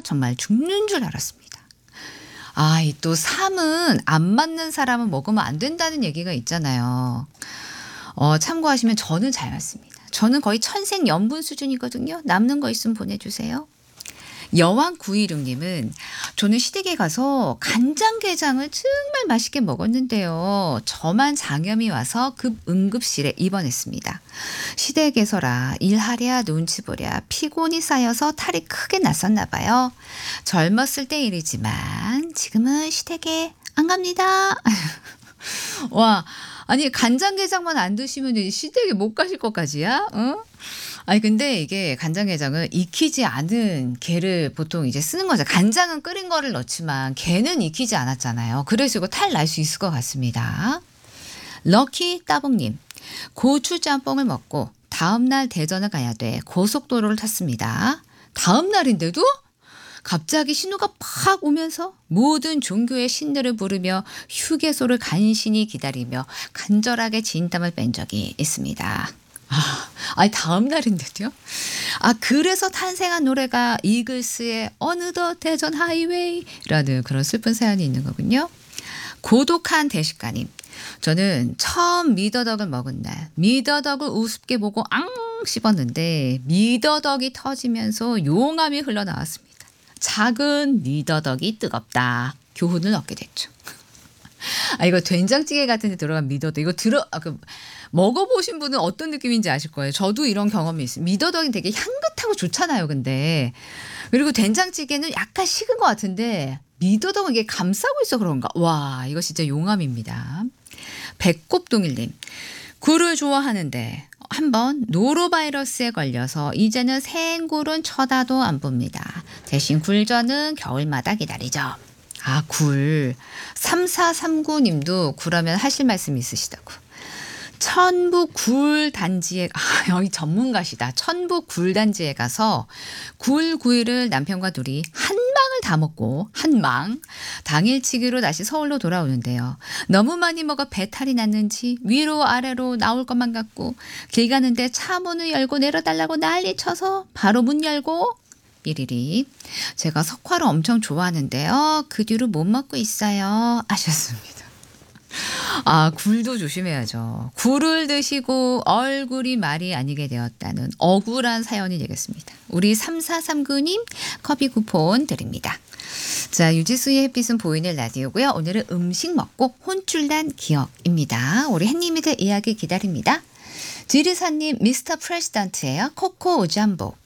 정말 죽는 줄 알았습니다. 아, 이 또 삼은 안 맞는 사람은 먹으면 안 된다는 얘기가 있잖아요. 참고하시면 저는 잘 맞습니다. 저는 거의 천생연분 수준이거든요. 남는 거 있으면 보내주세요. 여왕 916님은 저는 시댁에 가서 간장게장을 정말 맛있게 먹었는데요. 저만 장염이 와서 급 응급실에 입원했습니다. 시댁에서라 일하랴 눈치 보랴 피곤이 쌓여서 탈이 크게 났었나 봐요. 젊었을 때 일이지만 지금은 시댁에 안 갑니다. 와, 아니 간장게장만 안 드시면 이제 시댁에 못 가실 것까지야? 어? 아니 근데 이게 간장게장은 익히지 않은 게를 보통 이제 쓰는 거죠. 간장은 끓인 거를 넣지만 게는 익히지 않았잖아요. 그래서 이거 탈 날 수 있을 것 같습니다. 럭키 따봉님, 고추 짬뽕을 먹고 다음날 대전을 가야 돼 고속도로를 탔습니다. 다음 날인데도 갑자기 신호가 팍 오면서 모든 종교의 신들을 부르며 휴게소를 간신히 기다리며 간절하게 진땀을 뺀 적이 있습니다. 아니 다음 날인데도요? 아, 그래서 탄생한 노래가 이글스의 어느덧 대전 하이웨이라는 그런 슬픈 사연이 있는 거군요. 고독한 대식가님, 저는 처음 미더덕을 먹은 날 미더덕을 우습게 보고 앙 씹었는데 미더덕이 터지면서 용암이 흘러나왔습니다. 작은 미더덕이 뜨겁다. 교훈을 얻게 됐죠. 아, 이거 된장찌개 같은 데 들어간 미더덕 이거 먹어보신 분은 어떤 느낌인지 아실 거예요. 저도 이런 경험이 있어요. 미더덕이 되게 향긋하고 좋잖아요. 근데 그리고 된장찌개는 약간 식은 것 같은데 미더덕은 이게 감싸고 있어 그런가. 와, 이거 진짜 용암입니다. 배꼽동일님, 굴을 좋아하는데 한번 노로바이러스에 걸려서 이제는 생굴은 쳐다도 안 봅니다. 대신 굴전은 겨울마다 기다리죠. 아, 굴. 3439님도 굴하면 하실 말씀 있으시다고. 천북 굴단지에 여기 전문가시다. 천북 굴단지에 가서 굴구이를 남편과 둘이 한 망을 다 먹고 당일치기로 다시 서울로 돌아오는데요. 너무 많이 먹어 배탈이 났는지 위로 아래로 나올 것만 같고 길 가는데 차 문을 열고 내려달라고 난리쳐서 바로 문 열고 삐리리. 제가 석화를 엄청 좋아하는데요. 그 뒤로 못 먹고 있어요. 하셨습니다. 아, 굴도 조심해야죠. 굴을 드시고 얼굴이 말이 아니게 되었다는 억울한 사연이 되겠습니다. 우리 3439님 커피 쿠폰 드립니다. 자, 유지수의 햇빛은 보이는 라디오고요. 오늘은 음식 먹고 혼쭐난 기억입니다. 우리 햇님이들 이야기 기다립니다. 지리사님 미스터 프레시던트예요. 코코 오잠보.